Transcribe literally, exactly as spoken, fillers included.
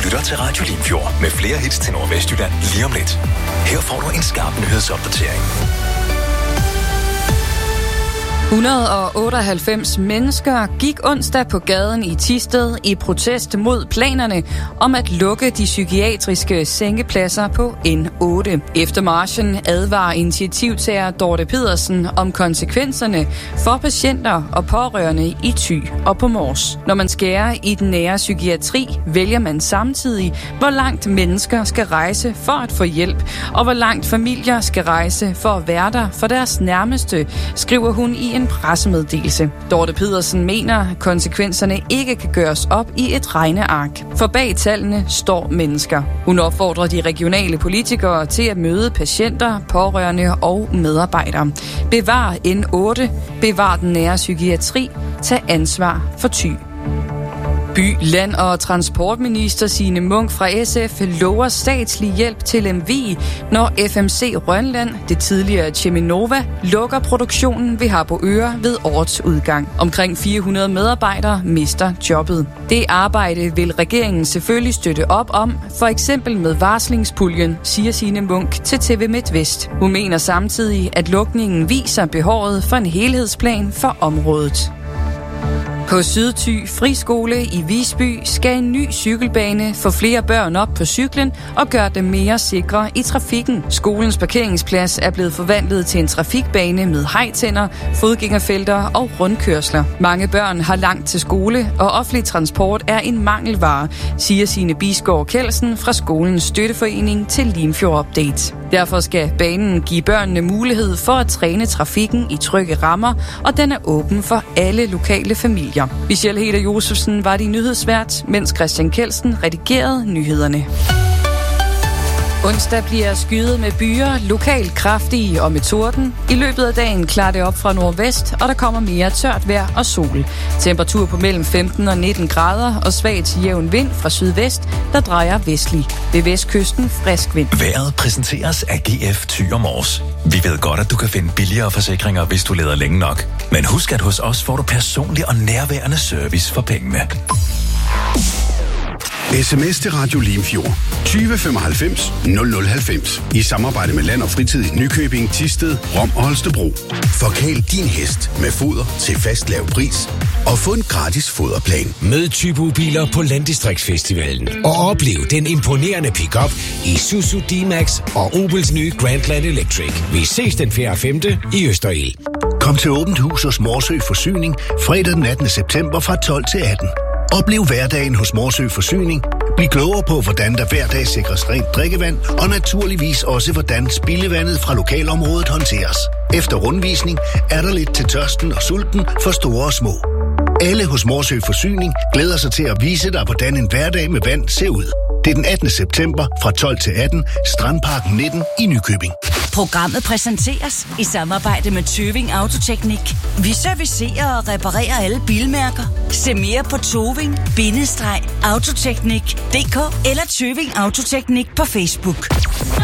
lytter til Radio Limfjord med flere hits til Nordvestjylland lige om lidt. Her får du en skarp nyhedsopdatering. et hundrede og otteoghalvfems mennesker gik onsdag på gaden i Thisted i protest mod planerne om at lukke de psykiatriske sengepladser på N otte. Efter marchen advarer initiativtager Dorte Pedersen om konsekvenserne for patienter og pårørende i Thy og på Mors. Når man skærer i den nære psykiatri, vælger man samtidig, hvor langt mennesker skal rejse for at få hjælp, og hvor langt familier skal rejse for at være der for deres nærmeste, skriver hun i en pressemeddelelse. Dorte Pedersen mener, at konsekvenserne ikke kan gøres op i et regneark. For bag tallene står mennesker. Hun opfordrer de regionale politikere til at møde patienter, pårørende og medarbejdere. Bevar N otte, bevar den nære psykiatri, tag ansvar for Thy. By-, land- og transportminister Signe Munk fra S F lover statslig hjælp til Lemvig, når F M C Rønland, det tidligere Cheminova, lukker produktionen ved Harboøre ved årets udgang. Omkring fire hundrede medarbejdere mister jobbet. Det arbejde vil regeringen selvfølgelig støtte op om, for eksempel med varslingspuljen, siger Signe Munk til T V MidtVest. Hun mener samtidig, at lukningen viser behovet for en helhedsplan for området. På Sydthy Friskole i Visby skal en ny cykelbane få flere børn op på cyklen og gøre dem mere sikre i trafikken. Skolens parkeringsplads er blevet forvandlet til en trafikbane med hejtænder, fodgængerfelter og rundkørsler. Mange børn har langt til skole, og offentlig transport er en mangelvare, siger Signe Bisgaard Kjeldsen fra skolens støtteforening til Limfjord Update. Derfor skal banen give børnene mulighed for at træne trafikken i trygge rammer, og den er åben for alle lokale familier. Michelle Heder Josefsen var din nyhedsvært, mens Christian Kjeldsen redigerede nyhederne. Onsdag bliver skyet med byer, lokalt kraftige og med torden. I løbet af dagen klarer det op fra nordvest, og der kommer mere tørt vejr og sol. Temperatur på mellem femten og nitten grader og svag til jævn vind fra sydvest, der drejer vestlig. Ved vestkysten frisk vind. Vejret præsenteres af G F Thy og Mors. Vi ved godt, at du kan finde billigere forsikringer, hvis du leder længe nok. Men husk, at hos os får du personlig og nærværende service for pengene. Sms til Radio Limfjord tyve femoghalvfems nul nul halvfems i samarbejde med Land og Fritid i Nykøbing, Thisted, Rom og Holstebro. Forkæl din hest med foder til fast lav pris og få en gratis foderplan. Mød Typo-biler på Landdistriktsfestivalen og oplev den imponerende pickup i Isuzu D-Max og Opels nye Grandland Electric. Vi ses den fjerde og femte i Østerild. Kom til åbent hus hos Morsø Forsyning fredag den attende september fra tolv til atten. Oplev hverdagen hos Morsø Forsyning. Bliv klogere på, hvordan der hver dag sikres rent drikkevand, og naturligvis også, hvordan spildevandet fra lokalområdet håndteres. Efter rundvisning er der lidt til tørsten og sulten for store og små. Alle hos Morsø Forsyning glæder sig til at vise dig, hvordan en hverdag med vand ser ud. Det er den attende september fra tolv til atten, Strandparken nitten i Nykøbing. Programmet præsenteres i samarbejde med Tøving Autoteknik. Vi servicerer og reparerer alle bilmærker. Se mere på toving bindestreg autoteknik punktum d k eller Tøving Autoteknik på Facebook.